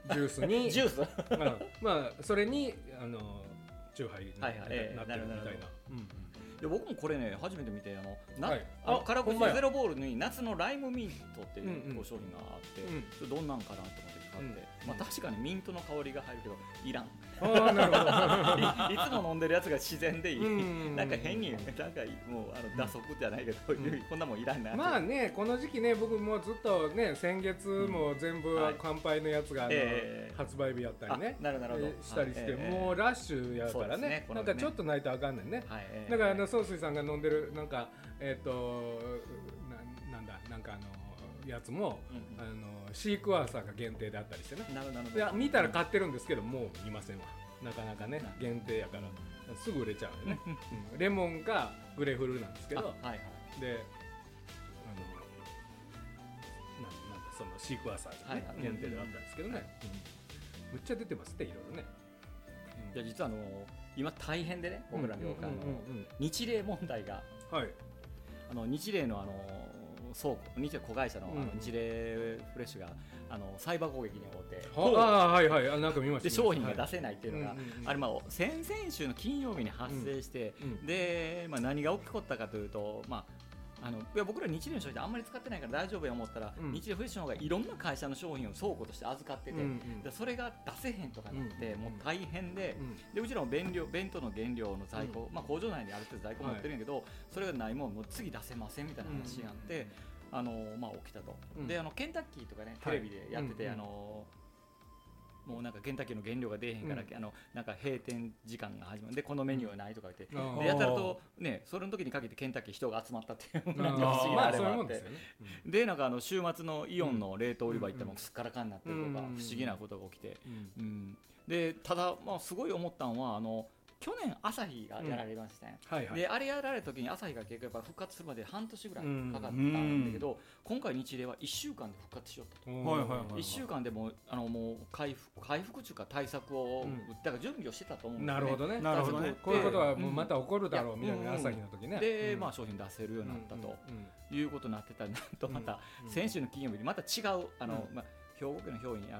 ジュースにジュースまあそれにチューハイになってるみたいな。 で僕もこれね初めて見てカラクリゼロボールに夏のライムミントっていう商品があって、どんなんかなと思って買って、まあ確かにミントの香りが入るけどいらん。 なるほど。 いつも飲んでるやつが自然でいい。なんか変になんかもう打足じゃないけど、こんなもんいらんな。 まあねこの時期ね僕もずっとね先月も全部乾杯のやつが発売日やったりねしたりしてもうラッシュやからねなんかちょっとないとあかんねんね。だから総帥さんが飲んでるなんかなんかやつもシークワーサーが限定であったりしてね。いや見たら買ってるんですけどもう見ませんわ。なかなかね限定やからすぐ売れちゃうんでね。レモンかグレフルなんですけど、でなんだそのシークワーサーがね限定であったんですけどね。むっちゃ出てますっていろいろね。 いや実は今大変でね僕らの業界の日霊問題が、日霊の倉庫日霊子会社の日霊フレッシュがサイバー攻撃に遭ってなんか見ました。 で商品が出せないっていうのがあれ先々週の金曜日に発生してで何が起こったかというといや僕ら日霊の商品あんまり使ってないから大丈夫や思ったら、日霊フレッシュの方がいろんな会社の商品を倉庫として預かってて、でそれが出せへんとかなって、もう大変で、うちらも弁当の原料の在庫、工場内にある程度在庫持ってるんやけど、それがないもんもう次出せませんみたいな話があって、起きたと。でケンタッキーとかねテレビでやってて、もうなんかケンタッキーの原料が出えへんから、なんか閉店時間が始まるでこのメニューはないとか言って、でやたらとねそれの時にかけてケンタッキー人が集まったっていうなんか不思議なあれもあって、でなんか週末のイオンの冷凍売り場行ったらもうすっからかんになってるとか不思議なことが起きて、でただすごい思ったのは去年朝日がやられましたね。であれやられた時に朝日が結局やっぱ復活するまで半年ぐらいかかったんだけど、今回日霊は1週間で復活しよったと。1週間でもう回復というか対策をだから準備をしてたと思うんですよね。 なるほどね。こういうことはもうまた起こるだろうみたいな朝日の時ね。 で商品出せるようになったということになってたら、なんとまた先週の金曜日にまた違う兵庫県の兵庫に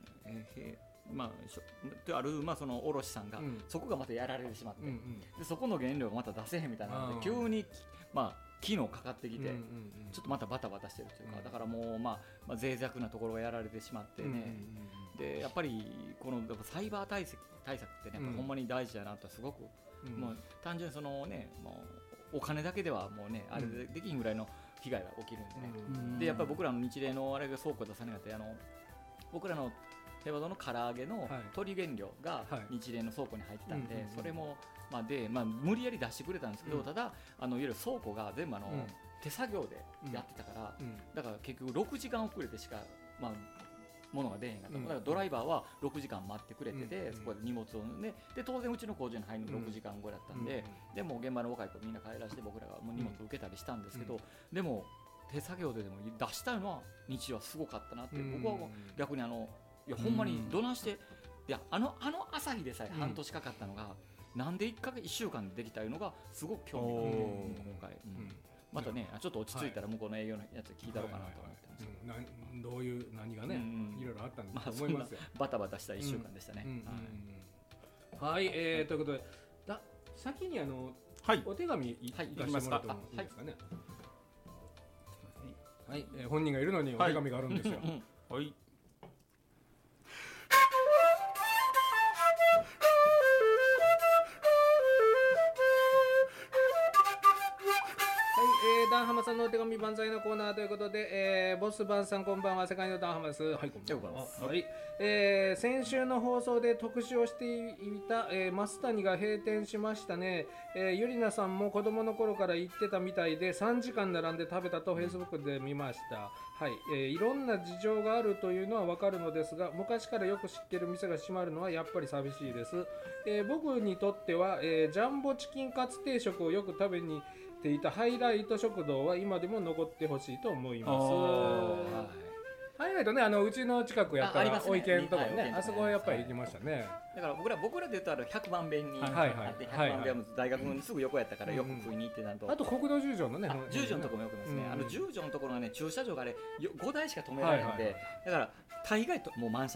あるその卸さんが、そこがまたやられてしまって、でそこの原料がまた出せへんみたいなので急に昨日かかってきて、ちょっとまたバタバタしてるというか、だからもう脆弱なところがやられてしまってね、でやっぱりこのサイバー対策ってね、ほんまに大事だなとすごく、もう単純にもうお金だけではもうねあれできひんぐらいの被害が起きるんでね、でやっぱり僕らの日霊のあれが倉庫出さなかった僕らの手羽の唐揚げの鶏原料が日霊の倉庫に入ってたんで、それも無理やり出してくれたんですけど、ただいわゆる倉庫が全部手作業でやってたから、だから結局6時間遅れてしか物が出へんかった、だからドライバーは6時間待ってくれてて、そこで荷物をねで当然うちの工場に入るの6時間後だったんで、でも現場の若い子みんな帰らせて僕らがもう荷物を受けたりしたんですけど、でも手作業でも出したのは日はすごかったなって、僕は逆にいやほんまにどないして、いや朝日でさえ半年かかったのが、なんで1週間でできたのがすごく興味があって今回、またねちょっと落ち着いたら向こうの営業のやつ聞いたろうかなと思ってます。 どういう何がねいろいろあったんだと思いますよ。 バタバタした1週間でしたね。 はい、ということで先にお手紙いかしてもらってもいいですかね。はい、本人がいるのにお手紙があるんですよ。 はい。 ダンハマさんのお手紙万歳のコーナーということで、ボスバンさんこんばんは、世界のダンハマです。はい、こんばんは。はい、先週の放送で特集をしていた、増谷が閉店しましたね。ゆりなさんも子供の頃から行ってたみたいで3時間並んで食べたとフェイスブックで見ました。はい、いろんな事情があるというのはわかるのですが、昔からよく知ってる店が閉まるのはやっぱり寂しいです。僕にとっては、ジャンボチキンカツ定食をよく食べにていたハイライト食堂は今でも残ってほしいと思います。ハイライトね、うちの近くやったらお池のところね、あそこはやっぱり行きましたね。 だから僕らで言うと100番弁にあって100番弁は大学のすぐ横やったからよく食いに行ってなんと、 あと国道十条のね、 十条のところもよくですね、十条のところがね駐車場があれ5台しか止められないんで、だから大概ともう満車